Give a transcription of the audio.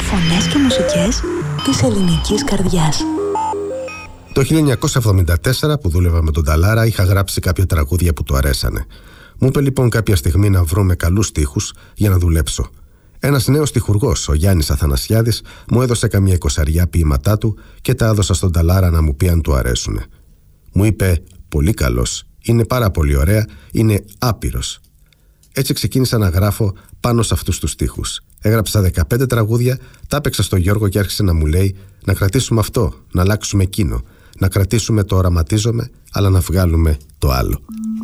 Φωνές και μουσικές της ελληνικής καρδιάς. Το 1974 που δούλευα με τον Ταλάρα είχα γράψει κάποια τραγούδια που του αρέσανε. Μου είπε λοιπόν κάποια στιγμή να βρούμε καλούς στίχους για να δουλέψω. Ένας νέος στιχουργός, ο Γιάννης Αθανασιάδης, μου έδωσε καμία 20 ποίηματά του και τα έδωσα στον Ταλάρα να μου πει αν του αρέσουνε. Μου είπε «Πολύ καλός, είναι πάρα πολύ ωραία, είναι άπειρος». Έτσι ξεκίνησα να γράφω πάνω σε αυτούς τους στίχους. Έγραψα 15 τραγούδια, τα έπαιξα στο Γιώργο και άρχισε να μου λέει να κρατήσουμε αυτό, να αλλάξουμε εκείνο, να κρατήσουμε το οραματίζομαι, αλλά να βγάλουμε το άλλο.